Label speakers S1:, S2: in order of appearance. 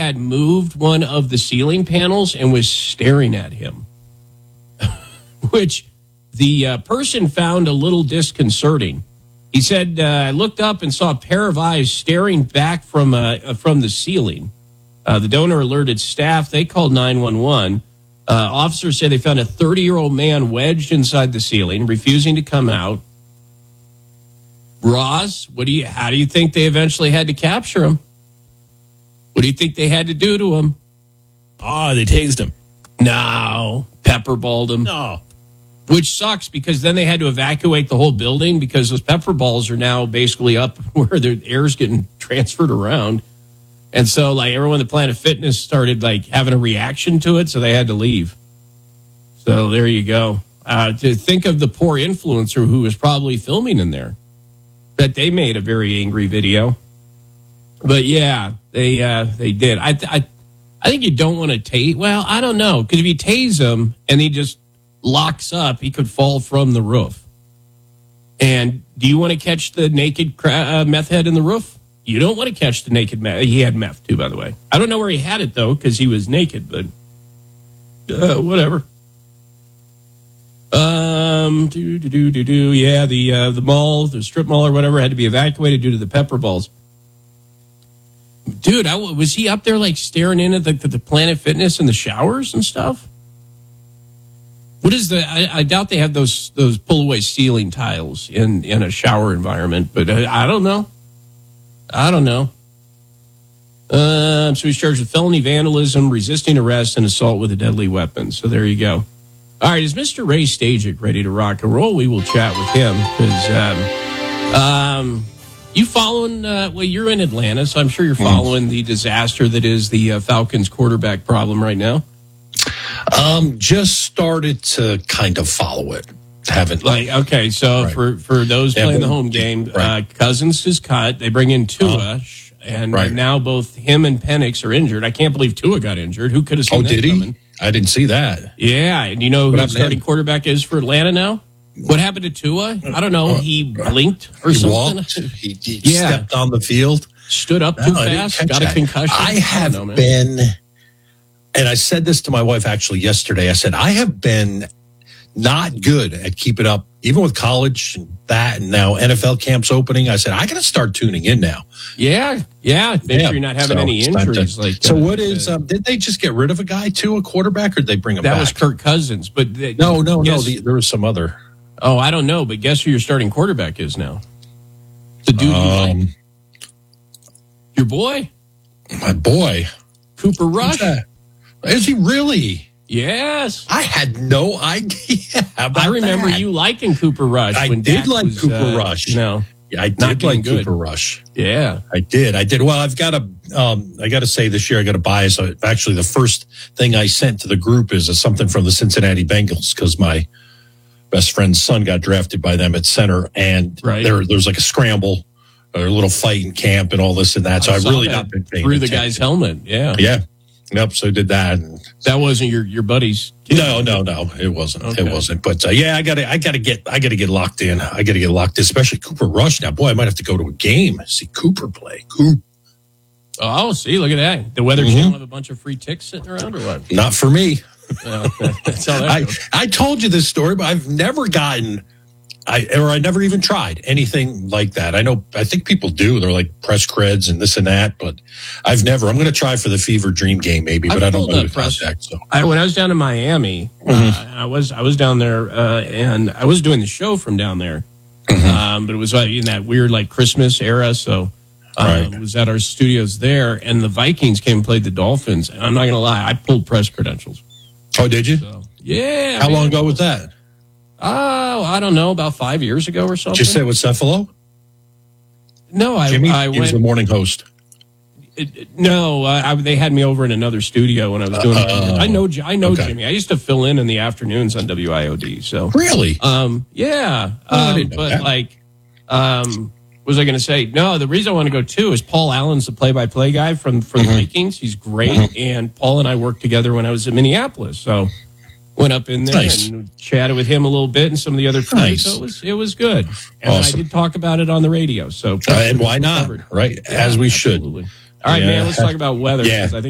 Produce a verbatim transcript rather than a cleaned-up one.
S1: had moved one of the ceiling panels and was staring at him, which the uh, person found a little disconcerting. He said, uh, I looked up and saw a pair of eyes staring back from uh, from the ceiling. Uh, the donor alerted staff. They called nine one one. Uh, officers say they found a thirty-year-old man wedged inside the ceiling, refusing to come out. Ross, what do you? How do you think they eventually had to capture him? What do you think they had to do to him?
S2: Oh, they tased him.
S1: No, pepperballed him.
S2: No.
S1: Which sucks because then they had to evacuate the whole building because those pepper balls are now basically up where the air's getting transferred around. And so, like, everyone at Planet Fitness started, like, having a reaction to it, so they had to leave. So there you go. Uh, to think of the poor influencer who was probably filming in there. That they made a very angry video. But, yeah, they uh, they did. I, I, I think you don't want to tase. Well, I don't know. Because if you tase him and he just locks up, he could fall from the roof. And do you want to catch the naked cra- uh, meth head in the roof? You don't want to catch the naked meth. He had meth, too, by the way. I don't know where he had it, though, because he was naked, but uh, whatever. Um, do, do, do, do, do. Yeah, the uh, the mall, the strip mall or whatever, had to be evacuated due to the pepper balls. Dude, I, was he up there, like, staring in at the, the Planet Fitness in the showers and stuff? What is the? I, I doubt they have those those pull away ceiling tiles in, in a shower environment, but I, I don't know. I don't know. Um, so he's charged with felony vandalism, resisting arrest, and assault with a deadly weapon. So there you go. All right, is Mister Ray Stajic ready to rock and roll? We will chat with him because um, um, you following? Uh, well, you're in Atlanta, so I'm sure you're following mm. the disaster that is the uh, Falcons quarterback problem right now.
S3: Um, just started to kind of follow it. Haven't
S1: like okay. So right. for for those yeah, playing the home game, right. uh, Cousins is cut. They bring in Tua, uh, and right. now both him and Penix are injured. I can't believe Tua got injured. Who could have seen
S3: oh,
S1: that
S3: did he?
S1: coming?
S3: I didn't see that.
S1: Yeah, and you know who the starting quarterback is for Atlanta now? What happened to Tua? I don't know. He blinked or
S3: he
S1: something.
S3: Walked, he he
S1: yeah.
S3: stepped on the field.
S1: Stood up too no, fast. Got that. a concussion.
S3: I have I know, been, and I said this to my wife actually yesterday. I said, I have been not good at keeping up, even with college and that, and now N F L camps opening. I said, I got to start tuning in now.
S1: Yeah, yeah. Make yeah. sure you're not having so any injuries. To, like
S3: so,
S1: uh,
S3: what is? Um, did they just get rid of a guy too, a quarterback, or did they bring him
S1: that
S3: back?
S1: That was Kirk Cousins, but they,
S3: no, no,
S1: guess,
S3: no. The, there was some other.
S1: Oh, I don't know, but guess who your starting quarterback is now? The dude, um, you like. Your boy,
S3: my boy,
S1: Cooper Rush.
S3: Is he really?
S1: Yes.
S3: I had no idea about
S1: I remember
S3: that.
S1: you liking Cooper Rush.
S3: I
S1: when
S3: did
S1: Dak
S3: like
S1: was,
S3: Cooper
S1: uh,
S3: Rush.
S1: No,
S3: yeah, I did like good. Cooper Rush.
S1: Yeah,
S3: I did. I did. Well, I've got to. Um, I got to say this year I got a bias. Actually, the first thing I sent to the group is a, something from the Cincinnati Bengals because my best friend's son got drafted by them at center, and
S1: right.
S3: there there's like a scramble, a little fight in camp, and all this and that. So
S1: I
S3: I've really
S1: that
S3: not been paying
S1: through
S3: attention.
S1: the guy's helmet. Yeah,
S3: yeah. Yep. So I did that. And
S1: that wasn't your your buddy's kid.
S3: No, no, no. It wasn't.
S1: Okay.
S3: It wasn't. But uh, yeah, I got to. I got to get. I got to get locked in. I got to get locked in. Especially Cooper Rush. Now, boy, I might have to go to a game see Cooper play. Coop.
S1: Oh, see, look at that. The Weather mm-hmm. Channel have a bunch of free ticks sitting around, or what?
S3: Not for me.
S1: Oh, that's how that
S3: I
S1: goes.
S3: I told you this story, but I've never gotten. I or I never even tried anything like that. I know. I think people do. They're like press creds and this and that, but I've never. I'm going to try for the Fever Dream game maybe, but I, I don't know the contact. So
S1: I, when I was down in Miami, mm-hmm. uh, I was I was down there uh, and I was doing the show from down there, mm-hmm. um, but it was uh, in that weird like Christmas era, so. Uh, right. was at our studios there, and the Vikings came and played the Dolphins. And I'm not going to lie, I pulled press credentials.
S3: Oh, did you?
S1: So, yeah.
S3: How
S1: man.
S3: long ago was that?
S1: Oh, I don't know, about five years ago or something.
S3: Did you say it was Cephalo?
S1: No, I,
S3: Jimmy?
S1: I
S3: he
S1: went.
S3: was the morning host.
S1: It, it, no, I, I, they had me over in another studio when I was doing uh, it. I know, I know okay. Jimmy. I used to fill in in the afternoons on W I O D. So
S3: really,
S1: um, yeah,
S3: oh,
S1: um,
S3: I didn't know
S1: but
S3: that.
S1: like, um. What was I going to say? No, the reason I want to go too is Paul Allen's the play-by-play guy from from mm-hmm. the Vikings. He's great, mm-hmm. and Paul and I worked together when I was in Minneapolis. So went up in there nice. and chatted with him a little bit and some of the other players. Nice. So it was it was good, and awesome. I did talk about it on the radio. So
S3: uh, and why not? Covered. Right, yeah, as we absolutely. should.
S1: All right,
S3: yeah.
S1: man. Let's talk about weather.
S3: Yeah.
S1: I think